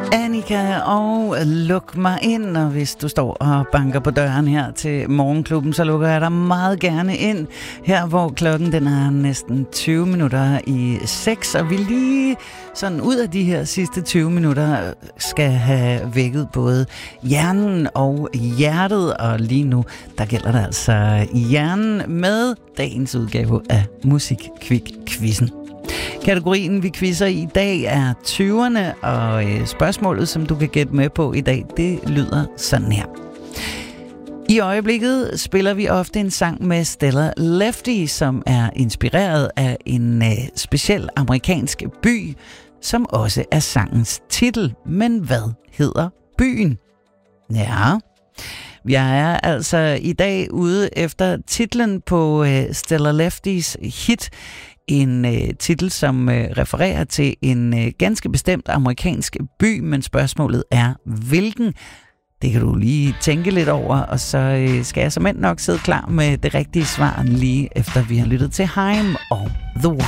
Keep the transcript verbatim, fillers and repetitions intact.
Annika og luk mig ind, og hvis du står og banker på døren her til Morgenklubben, så lukker jeg dig meget gerne ind her, hvor klokken den er næsten tyve minutter i seks, og vi lige sådan ud af de her sidste tyve minutter skal have vækket både hjernen og hjertet, og lige nu der gælder det altså hjernen med dagens udgave af Musikquiz-quizzen. Kategorien, vi quizzer i dag, er tyverne, og øh, spørgsmålet, som du kan gætte med på i dag, det lyder sådan her. I øjeblikket spiller vi ofte en sang med Stella Lefty, som er inspireret af en øh, speciel amerikansk by, som også er sangens titel. Men hvad hedder byen? Ja, jeg er altså i dag ude efter titlen på øh, Stella Leftys hit. En øh, titel, som øh, refererer til en øh, ganske bestemt amerikansk by, men spørgsmålet er, hvilken? Det kan du lige tænke lidt over, og så øh, skal jeg som end nok sidde klar med det rigtige svar lige efter vi har lyttet til Haim og The One.